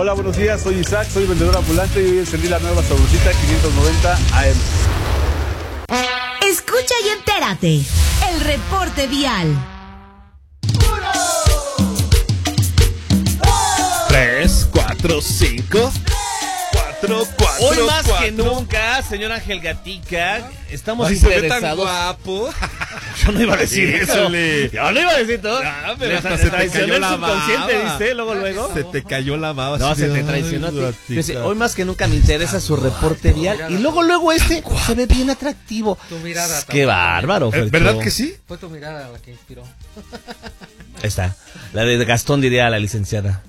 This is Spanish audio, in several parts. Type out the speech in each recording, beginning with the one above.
Hola, buenos días, soy Isaac, soy vendedor ambulante y hoy encendí la nueva Sabrosita 590 AM. Escucha y entérate. El reporte vial. 3, 4, 5. 4, 4. Hoy más 4. que nunca, señor Ángel Gatica, estamos Ay, se ve tan interesados. guapo. Yo no iba a decir eso. Híjole. Yo no iba a decir todo. Pero hasta se te traicionó cayó el la subconsciente, baba. ¿viste? Luego. Se te cayó la baba. No, así se de, te traicionó a ay, ti. Gatica. Dice, hoy más que nunca me interesa su reporte vial. Y luego se ve bien atractivo. Tu mirada Qué bárbaro, Fercho. ¿Verdad que sí? Fue tu mirada la que inspiró. Ahí está. La de Gastón diría la licenciada.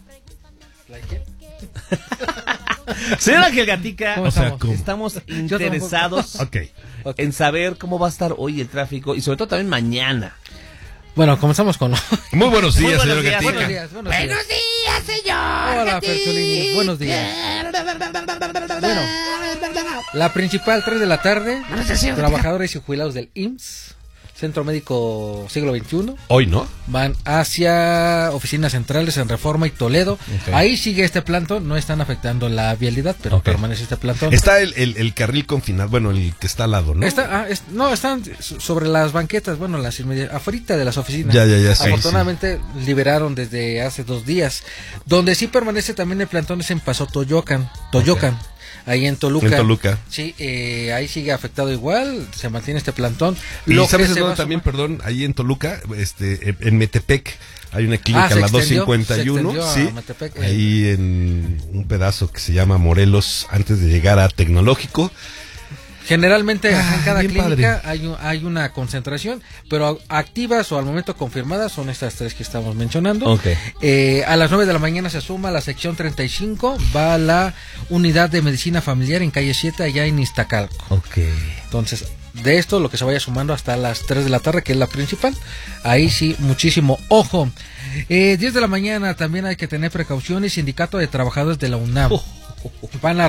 Señor Ángel Gatica, ¿Cómo estamos? ¿cómo? estamos interesados Ok. en saber cómo va a estar hoy el tráfico y sobre todo también mañana. Bueno, comenzamos con... Muy buenos días, Muy señor buenos días. Gatica. Buenos días, señor. Hola, Fercholini. Buenos días. Bueno, la principal, 3 de la tarde, trabajadores y jubilados del IMSS, Centro Médico Siglo XXI, Hoy, ¿no? van hacia oficinas centrales en Reforma y Toledo. Ok. Ahí sigue este plantón, no están afectando la vialidad, pero Ok. permanece este plantón. Está el carril confinado, bueno, el que está al lado, ¿no? Están sobre las banquetas, bueno, afuera de las oficinas. Ya, sí, Afortunadamente liberaron desde hace 2 días. Donde sí permanece también el plantón es en Paso Toyocan, ahí en Toluca. En Toluca. Sí, ahí sigue afectado igual, se mantiene este plantón. Y Lo ¿sabes que se dónde va también, sumar- perdón? Ahí en Toluca, en Metepec, hay una clínica, se la extendió 251, a sí. Metepec, Ahí en un pedazo que se llama Morelos, antes de llegar a Tecnológico. Generalmente en cada bien clínica hay una concentración, pero activas o al momento confirmadas son estas 3 que estamos mencionando. Ok. A las 9 de la mañana se suma la sección 35, va a la unidad de medicina familiar en calle 7, allá en Iztacalco. Ok. Entonces, de esto lo que se vaya sumando hasta las 3 de la tarde, que es la principal, ahí sí, muchísimo ojo. 10 de la mañana también hay que tener precauciones. Sindicato de Trabajadores de la UNAM van a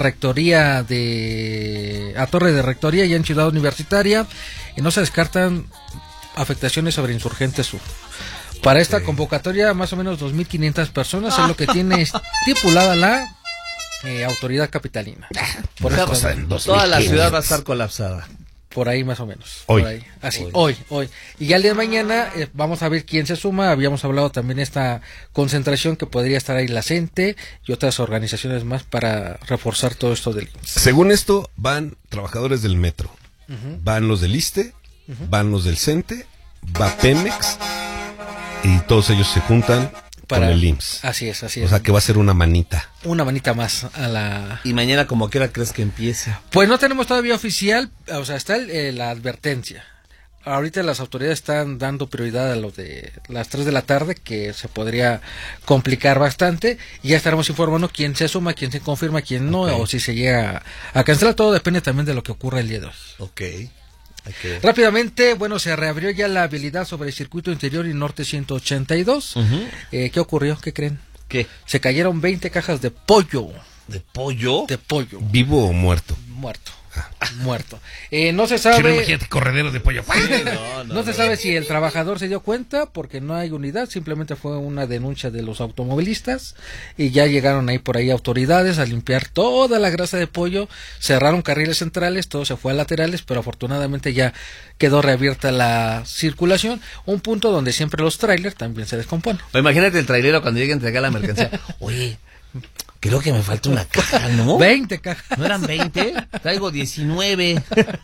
Torre de Rectoría ya en Ciudad Universitaria y no se descartan afectaciones sobre Insurgente Sur. Para esta convocatoria más o menos 2.500 personas es lo que tiene estipulada la autoridad capitalina. Por Una eso, cosa en Toda la 2.500. ciudad va a estar colapsada. por ahí más o menos. Hoy. Por ahí. Así, hoy. Y ya el día de mañana vamos a ver quién se suma. Habíamos hablado también esta concentración que podría estar ahí la CENTE y otras organizaciones más para reforzar todo esto del IMSS. Según esto, van trabajadores del metro, van los del ISSSTE, van los del CENTE, va Pemex, y todos ellos se juntan con el IMSS. Así es. O sea que va a ser una manita. Una manita más a la... Y mañana como quiera crees que empiece. Pues no tenemos todavía oficial, o sea, está la advertencia. Ahorita las autoridades están dando prioridad a lo de las 3 de la tarde, que se podría complicar bastante, y ya estaremos informando quién se suma, quién se confirma, quién no, o si se llega a cancelar. Todo depende también de lo que ocurra el día de hoy. Ok. Rápidamente, bueno, se reabrió ya la habilidad sobre el circuito interior y norte 182. ¿Qué ocurrió? ¿Qué creen? ¿Qué? Se cayeron 20 cajas de pollo. ¿De pollo? De pollo. ¿Vivo o muerto? Muerto. No se sabe. Imagínate, corredero de pollo. No se sabe si el trabajador se dio cuenta porque no hay unidad, simplemente fue una denuncia de los automovilistas y ya llegaron ahí por ahí autoridades a limpiar toda la grasa de pollo, cerraron carriles centrales, todo se fue a laterales, pero afortunadamente ya quedó reabierta la circulación, un punto donde siempre los trailers también se descomponen. O imagínate el trailero cuando llegue a entregar la mercancía. Oye, creo que me falta una caja, ¿no? 20 cajas. ¿No eran 20? Traigo 19.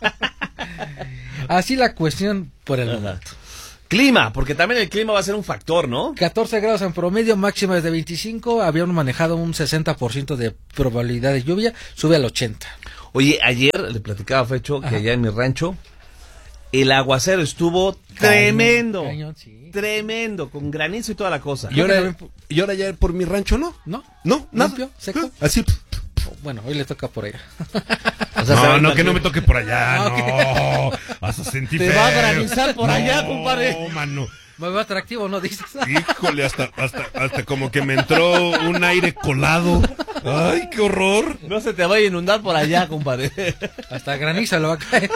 Así la cuestión por el momento. Clima, porque también el clima va a ser un factor, ¿no? 14 grados en promedio, máxima es de 25, habían manejado un 60% de probabilidad de lluvia, sube al 80%. Oye, ayer le platicaba a Fecho que allá en mi rancho el aguacero estuvo tremendo. Cañón, sí. Tremendo, con granizo y toda la cosa. ¿Y ahora ya por mi rancho no? ¿No? No, nada. ¿Limpio? ¿Seco? Así. Bueno, hoy le toca por ella. O sea, se va a No, ir que no me mal- toque por allá, no. Vas a sentir Te feo. va a granizar por allá, No, compadre. mano. Me veo atractivo, ¿no dices? Híjole, hasta como que me entró un aire colado. Ay, qué horror. No se te vaya a inundar por allá, compadre. Hasta granizo le va a caer.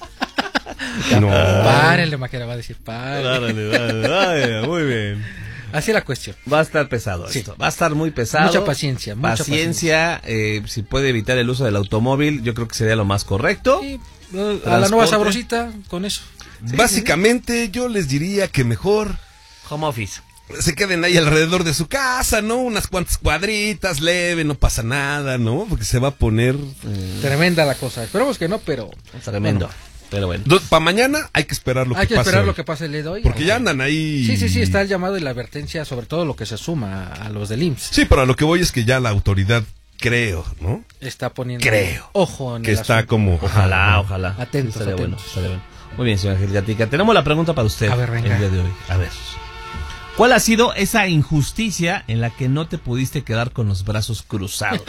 No. Párele, Maquera, va a decir, párele. Dale, muy bien. Así es la cuestión. Va a estar pesado Sí. esto. Va a estar muy pesado. Mucha paciencia, mucha Paciencia. Si puede evitar el uso del automóvil, yo creo que sería lo más correcto. Sí, a la nueva sabrosita, con eso. Básicamente, yo les diría que mejor Home office. se queden ahí alrededor de su casa, ¿no? Unas cuantas cuadritas, leve, no pasa nada, ¿no? Porque se va a poner... Tremenda la cosa. Esperemos que no, pero... Tremendo. Bueno, Pero bueno. Para mañana hay que esperar lo hay que que pase esperar hoy. lo que pase el día de hoy. Porque ya andan ahí... Sí, está el llamado y la advertencia, sobre todo lo que se suma a los del IMSS. Sí, pero a lo que voy es que ya la autoridad, creo, ¿no? Está poniendo Creo ojo en que el está asunto. como... Ojalá. Atentos, Estaría bueno, atentos. estaría bueno. Muy bien, señora Angelicatica. Tenemos la pregunta para usted A ver, venga. el día de hoy. A ver. ¿Cuál ha sido esa injusticia en la que no te pudiste quedar con los brazos cruzados?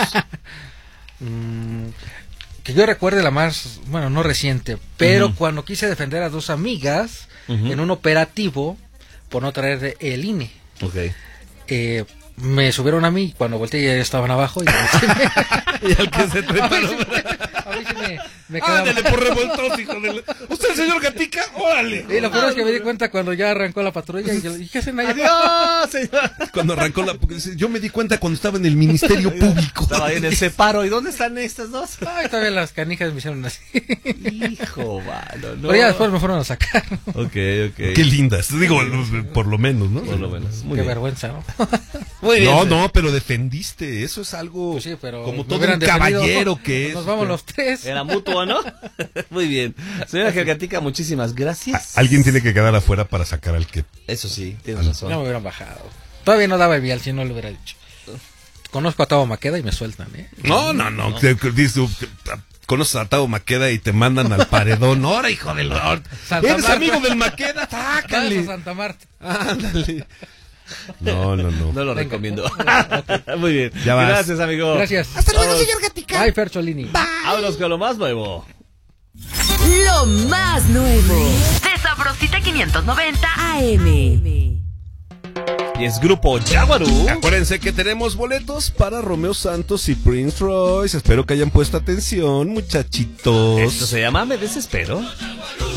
Que yo recuerde la más, bueno, no reciente, pero cuando quise defender a dos amigas en un operativo por no traer el INE. Ok. Me subieron a mí, cuando volteé ya estaban abajo y Y al que se treparon. a mí sí me quedaba. Ándale por revoltoso, hijo de... ¿Usted, señor Gatica? ¡Órale! Y lo peor es que me di cuenta cuando ya arrancó la patrulla y yo, ¿y qué hacen allá? ¡Adiós, señor! Cuando arrancó la... porque yo me di cuenta cuando estaba en el Ministerio Público. Estaba ahí en el separo. ¿Y dónde están estas dos? Ay, todavía las canijas me hicieron así. Hijo, mano, no. Pero ya después me fueron a sacar. Ok. Qué lindas, digo, por lo menos, ¿no? Por lo menos. Muy Qué bien. vergüenza, ¿no? Muy bien. No, pero defendiste, eso es algo Pues sí, pero como me todo hubieran un defendido. caballero que es. Nos vamos los tres. Era mutuo, ¿no? Muy bien. Señora Angelicatica, muchísimas gracias. Alguien tiene que quedar afuera para sacar al que... Eso sí, tienes razón. No me hubieran bajado. Todavía no daba el vial si no lo hubiera dicho. Conozco a Tavo Maqueda y me sueltan, ¿eh? No. Conoces a Tavo Maqueda y te mandan al paredón. ¡Ahora, hijo del Lord! Santa ¿Eres Marta. amigo del Maqueda? Vamos a ¡Sácale! Santa Marta. Ándale. No. No lo recomiendo. Muy bien. Ya vas. Gracias, amigo. Gracias. Hasta luego, señor Gatica. Bye, Fercholini. Vámonos con lo más nuevo. Lo más nuevo de Sabrosita 590 AM. Y es Grupo Yaguarú. Acuérdense que tenemos boletos para Romeo Santos y Prince Royce. Espero que hayan puesto atención, muchachitos. Esto se llama Me Desespero.